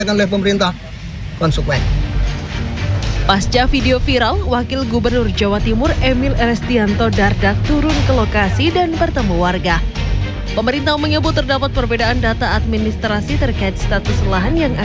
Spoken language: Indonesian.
oleh pemerintah konsekuen. Pasca video viral, Wakil Gubernur Jawa Timur Emil Elestianto Dardak turun ke lokasi dan bertemu warga. Pemerintah menyebut terdapat perbedaan data administrasi terkait status lahan yang